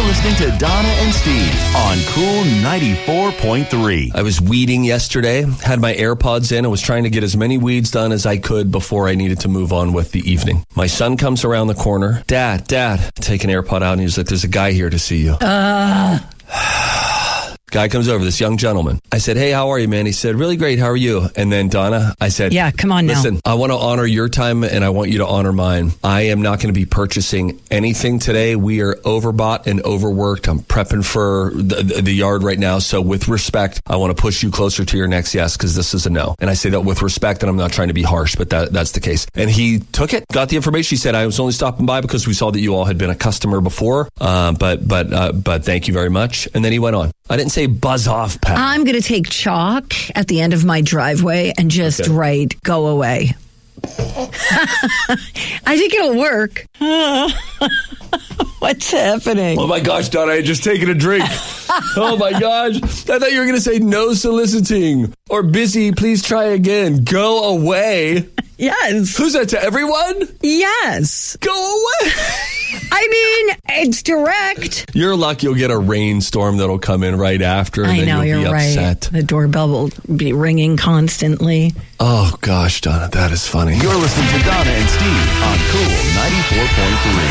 listening to Donna and Steve on Cool 94.3. I was weeding yesterday, had my AirPods in, and was trying to get as many weeds done as I could before I needed to move on with the evening. My son comes around the corner. Dad, take an AirPod out, and he was like, there's a guy here to see you. Guy comes over, this young gentleman. I said, hey, how are you, man? He said, really great. How are you? And then Donna, I said, yeah, come on now. Listen, I want to honor your time and I want you to honor mine. I am not going to be purchasing anything today. We are overbought and overworked. I'm prepping for the yard right now. So with respect, I want to push you closer to your next yes, because this is a no. And I say that with respect, and I'm not trying to be harsh, but that's the case. And he took it, got the information. He said, I was only stopping by because we saw that you all had been a customer before. But thank you very much. And then he went on. I didn't say buzz off, Pat. I'm going to take chalk at the end of my driveway and just write, go away. I think it'll work. What's happening? Oh my gosh, Donna, I had just taken a drink. Oh my gosh. I thought you were going to say no soliciting or busy, please try again. Go away. Yes. Who's that, to everyone? Yes. Go away. I mean, it's direct. You're lucky you'll get a rainstorm that'll come in right after. And I then know, you'll you're be upset. right. The doorbell will be ringing constantly. Oh gosh, Donna, that is funny. You're listening to Donna and Steve on Cool 94.3.